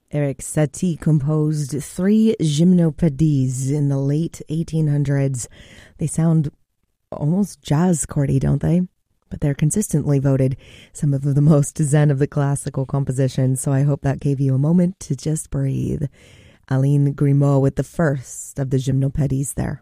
Erik Satie composed 3 gymnopédies in the late 1800s. They sound almost jazz chordy, don't they? But they're consistently voted some of the most zen of the classical compositions, so I hope that gave you a moment to just breathe. Aline Grimaud with the first of the gymnopédies there.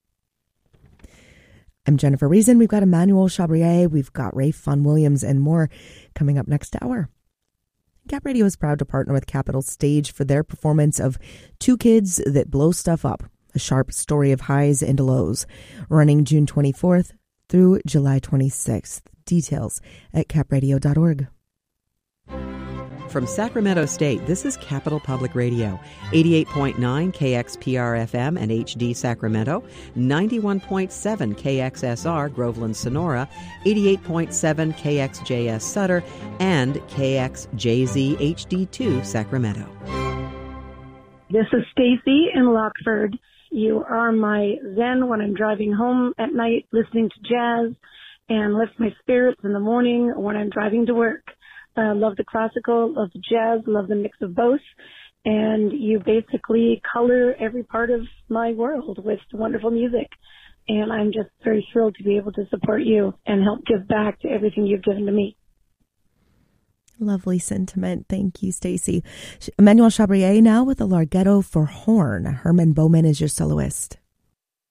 I'm Jennifer Reason. We've got Emmanuel Chabrier, we've got Rafe Vaughan Williams, and more coming up next hour. Cap Radio is proud to partner with Capitol Stage for their performance of Two Kids That Blow Stuff Up, a sharp story of highs and lows, running June 24th through July 26th. Details at capradio.org. From Sacramento State, this is Capital Public Radio, 88.9 KXPR-FM and HD Sacramento, 91.7 KXSR Groveland Sonora, 88.7 KXJS Sutter, and KXJZ HD2 Sacramento. This is Stacy in Lockford. You are my zen when I'm driving home at night, listening to jazz, and lift my spirits in the morning when I'm driving to work. Love the classical, love the jazz, love the mix of both. And you basically color every part of my world with wonderful music. And I'm just very thrilled to be able to support you and help give back to everything you've given to me. Lovely sentiment. Thank you, Stacy. Emmanuel Chabrier now with the Larghetto for horn. Herman Bowman is your soloist.